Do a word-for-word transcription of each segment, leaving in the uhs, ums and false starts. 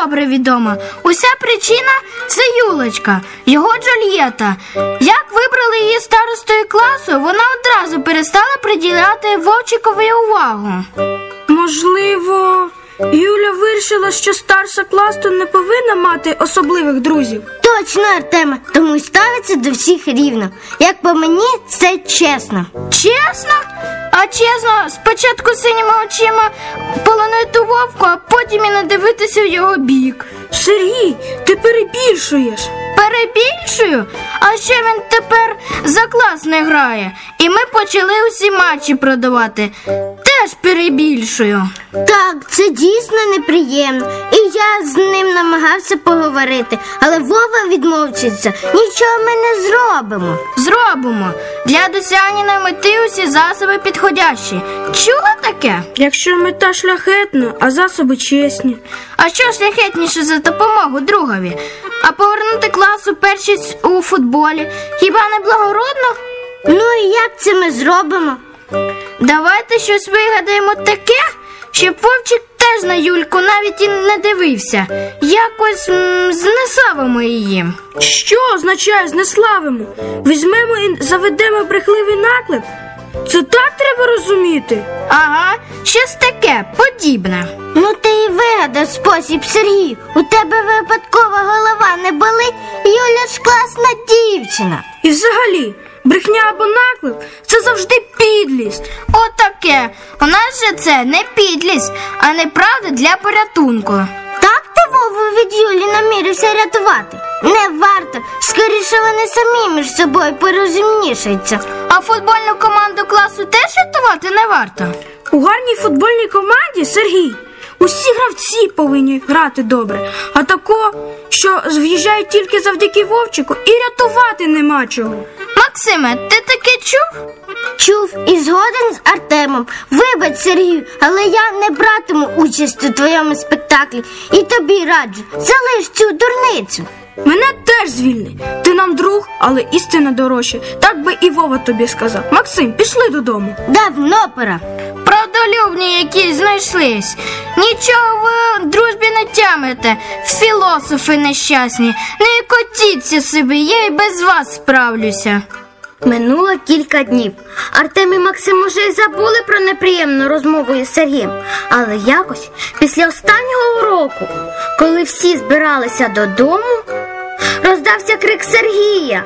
добре відома. Уся причина – це Юлечка, його Джульєта. Як вибрали її старостою класу, вона одразу перестала приділяти Вовчикові увагу. Можливо, Юля вирішила, що старша класу не повинна мати особливих друзів? Точно, Артеме, тому й ставиться до всіх рівно. Як по мені, це чесно. Чесно? А чесно, спочатку синіми очима полонити Вовку, а потім і не дивитися в його бік. Сергій, ти перебільшуєш. Перебільшую? А ще він тепер за клас не грає. І ми почали усі матчі продавати. Теж перебільшую. Так, це дійсно неприємно. І я з ним намагався поговорити. Але Вова відмовчиться. Нічого ми не зробимо. Зробимо. Для досягнення мети усі засоби підходящі. Чула таке? Якщо мета шляхетна, а засоби чесні. А що шляхетніше за допомогу другові? А повернути класу першість у футболі хіба не благородно? Ну і як це ми зробимо? Давайте щось вигадаємо таке, щоб Вовчик теж на Юльку навіть і не дивився. Якось м- знеславимо її. Що означає знеславимо? Візьмемо і заведемо брехливий наклеп? Це так треба розуміти? Ага, щось таке, подібне. Ну ти і вигадав спосіб, Сергій. У тебе випадкова голова не болить? Юля ж класна дівчина. І взагалі, брехня або наклеп – це завжди підлість. Отаке. У нас же це не підлість, а неправда для порятунку. Так ти Вову від Юлі намірився рятувати? Не варто. Скоріше вони самі між собою порозумнішаються. А футбольну команду класу теж рятувати не варто? У гарній футбольній команді, Сергій, усі гравці повинні грати добре. А тако, що в'їжджають тільки завдяки Вовчику, і рятувати нема чого. Максиме, ти таке чув? Чув і згоден з Артемом. Вибач, Сергію, але я не братиму участь у твоєму спектаклі. І тобі раджу, залиш цю дурницю. Мене теж звільни. Ти нам друг, але істина дорожче. Так би і Вова тобі сказав. Максим, пішли додому. Давно пора. Правдолюбні якісь знайшлись. Нічого ви в дружбі не тямите, філософи нещасні. Не котіться собі, я й без вас справлюся. Минуло кілька днів. Артем і Максим уже й забули про неприємну розмову із Сергієм. Але якось, після останнього уроку, коли всі збиралися додому, роздався крик Сергія.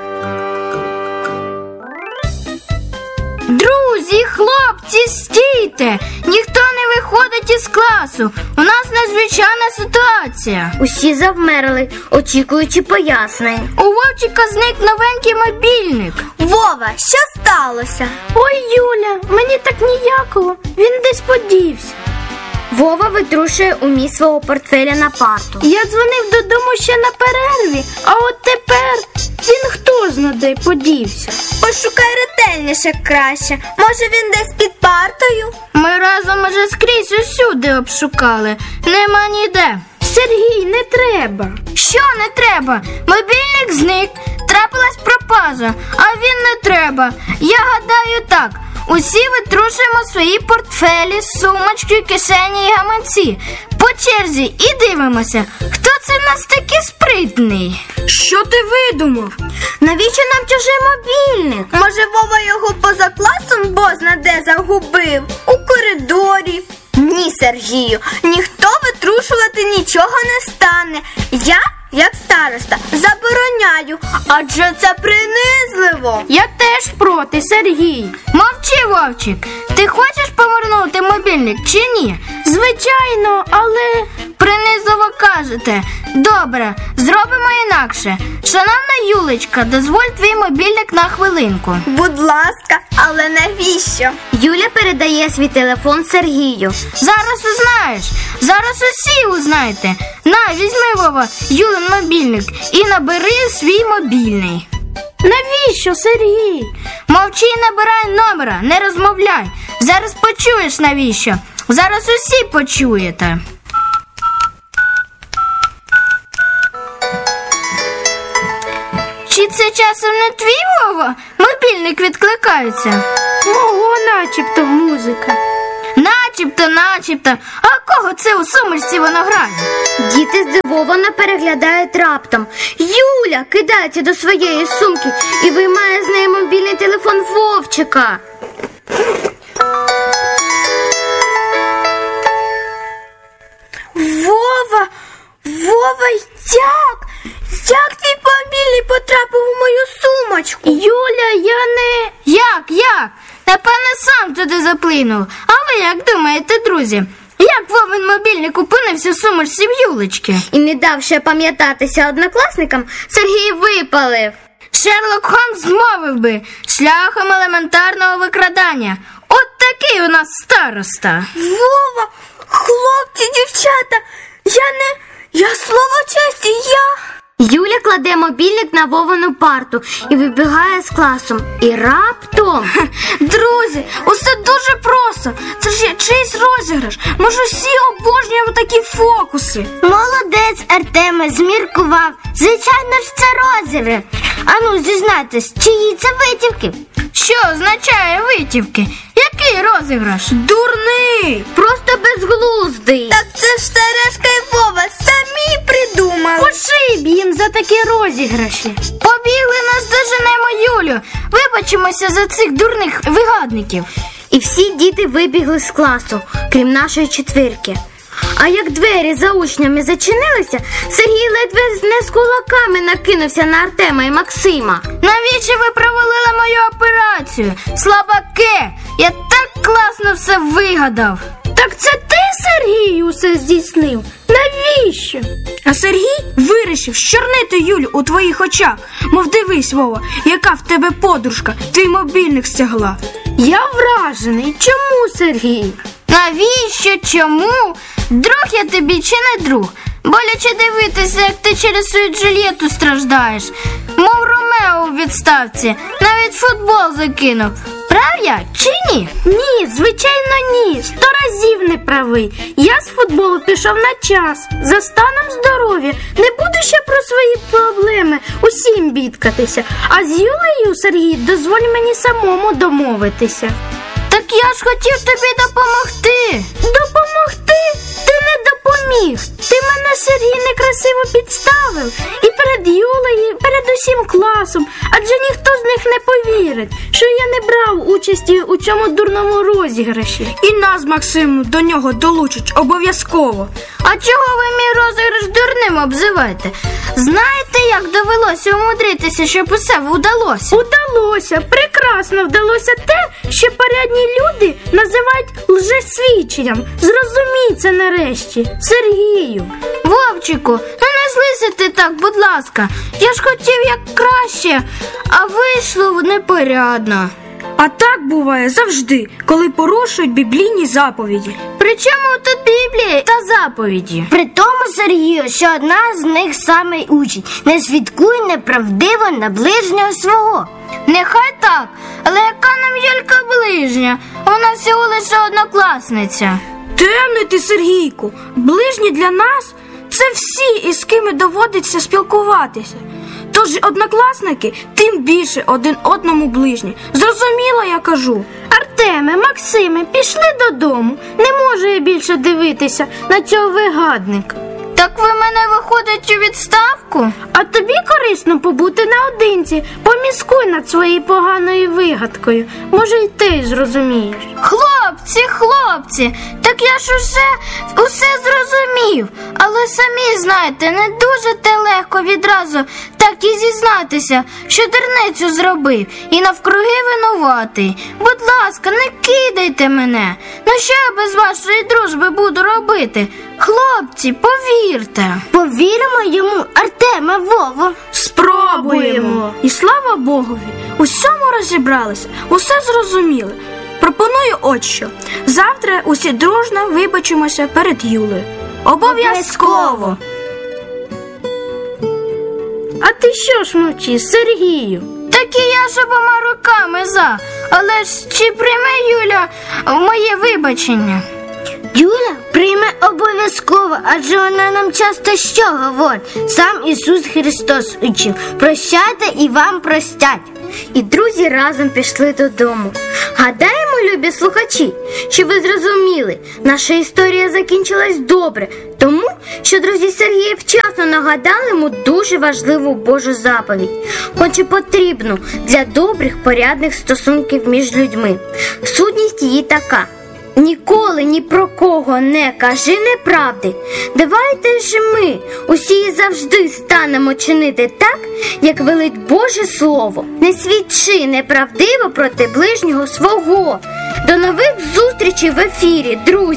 Друзі, хлопці, стійте! Ніхто не виходить із класу. У нас надзвичайна ситуація. Усі завмерли, очікуючи пояснень. У Вовчика зник новенький мобільник. Вова, що сталося? Ой, Юля, мені так ніяково. Він десь подівся. Вова витрушує у мій свого портфеля на парту. Я дзвонив додому ще на перерві, а от тепер він хто зна де подівся. Пошукай ретельніше краще. Може він десь під партою? Ми разом уже скрізь усюди обшукали. Нема ніде. Сергій, не треба. Що не треба? Мобільник зник, трапилась пропажа, а він не треба. Я гадаю так. Усі витрушуємо свої портфелі, сумочки, кишені і гаманці. По черзі і дивимося, хто це в нас такий спритний. Що ти видумав? Навіщо нам чужий мобільник? Може, Вова його поза класом бозна де загубив? У коридорі? Ні, Сергію, ніхто витрушувати нічого не стане. Я, як староста, забороняю, адже це принизливо. Я теж проти, Сергій. Мовчи, Вовчик. Ти хочеш повернути мобільник чи ні? Звичайно, але... Принизливо кажете. Добре, зробимо інакше. Шановна Юлечка, дозволь твій мобільник на хвилинку. Будь ласка, але навіщо? Юля передає свій телефон Сергію. Зараз узнаєш. Зараз усі узнаєте. На, візьми, Вова, Юлин мобільник і набери свій мобільний. Навіщо, Сергій? Мовчи і набирай номера, не розмовляй. Зараз почуєш навіщо. Зараз усі почуєте. Чи це часом не твій, Вова? Мобільник відкликається. Ого, начебто музика. Начебто. начебто, начебто. А кого це у сумочці вона грає? Діти здивовано переглядають раптом. Юля кидається до своєї сумки і виймає з неї мобільний телефон Вовчика. Вова, Вова, як? Як твій мобільний потрапив у мою сумочку? Юля, я не... Як, як? Напевне, сам туди заплинув. А ви як думаєте, друзі? Як Вовин мобільник опинився в сумочці в Юлечки? І не давши пам'ятатися однокласникам, Сергій випалив. Шерлок Холмс змовив би шляхом елементарного викрадання. От такий у нас староста. Вова, хлопці, дівчата, я не... Я слово честі, я... Юля кладе мобільник на Вовину парту і вибігає з класом. І раптом... Друзі, усе дуже просто. Це ж є чийсь розіграш. Ми ж усі обожнюємо такі фокуси. Молодець, Артеме, зміркував. Звичайно ж, це розіграш. Ану, зізнайтесь, чиї це витівки? Що означає витівки? Який розіграш? Дурний! Просто безглуздий. Так це ж Сережка і Вова самі придумали. Пошиб їм за такі розіграші. Побігли, наздоженемо Юлю. Вибачимося за цих дурних вигадників. І всі діти вибігли з класу, крім нашої четвірки. А як двері за учнями зачинилися, Сергій ледве не з кулаками накинувся на Артема і Максима. Навіщо ви провалили мою операцію? Слабаки! Я так класно все вигадав. Так це ти, Сергій, усе здійснив? Навіщо? А Сергій вирішив щорнити Юлю у твоїх очах. Мов дивись, Вова, яка в тебе подружка, твій мобільник стягла. Я вражений. Чому, Сергій? Навіщо? Чому? Друг я тобі чи не друг? Боляче дивитися, як ти через свою Джульєту страждаєш. Мов Ромео у відставці. Навіть футбол закинув. Прав я чи ні? Ні, звичайно ні. Сто разів не правий. Я з футболу пішов на час. За станом здоров'я. Не буду ще про свої проблеми усім бідкатися. А з Юлею, Сергій, дозволь мені самому домовитися. Так я ж хотів тобі допомогти. Допомогти? Ти не допоміг. Ти мене, Сергій, некрасиво підставив. І перед Юлею, і перед усім класом. Адже ніхто з них не повірить, що я не брав участі у цьому дурному розіграші. І нас, Максиму, до нього долучать обов'язково. А чого ви мій розіграш дурним обзиваєте? Знаєте, як довелося умудритися, щоб усе вдалося? Удалося, прекрасно вдалося те, що порядні люди називають лжесвідченням. Зрозумій це нарешті, Сергію. Вовчику, ну не злися ти так, будь ласка. Я ж хотів як краще, а вийшло непорядно. А так буває завжди, коли порушують біблійні заповіді. При чому тут Біблія та заповіді? При тому, Сергію, що одна з них саме й учить: не свідкуй неправдиво на ближнього свого. Нехай так, але яка нам Юлька ближня? Вона всього лише однокласниця. Темний ти, Сергійку. Ближні для нас – це всі, із ким доводиться спілкуватися. Тож однокласники тим більше один одному ближні. Зрозуміло, я кажу. Артеме, Максиме, пішли додому. Не можу я більше дивитися на цього вигадника. Так ви мене, виходить, у відставку? А тобі корисно побути наодинці. Поміскуй над своєю поганою вигадкою. Може, й ти зрозумієш. Хлопці, хлопці, так я ж усе, усе зрозумів. Але самі знаєте, не дуже те легко відразу так і зізнатися, що дурницю зробив і навкруги винуватий. Будь ласка, не кидайте мене. Ну що я без вашої дружби буду робити? Хлопці, повірте. Повіримо йому, Артеме, Вово. Спробуємо. І слава Богові, усьому розібралися, усе зрозуміли. Пропоную от що. Завтра усі дружно вибачимося перед Юлею. Обов'язково. А ти що ж мовчиш, Сергію? Так і я ж обома руками за. Але ж чи прийме Юля моє вибачення? Юля прийме обов'язково, адже вона нам часто що говорить? Сам Ісус Христос учив: прощайте і вам простять. і друзі разом пішли додому. Гадаємо, любі слухачі, що ви зрозуміли, наша історія закінчилась добре, тому що друзі Сергія вчасно нагадали йому дуже важливу Божу заповідь, хоч і потрібну для добрих, порядних стосунків між людьми. Сутність її така: ніколи ні про кого не кажи неправди. Давайте ж ми усі і завжди станемо чинити так, як велить Боже Слово. Не свідчи неправдиво проти ближнього свого. До нових зустрічей в ефірі, друзі!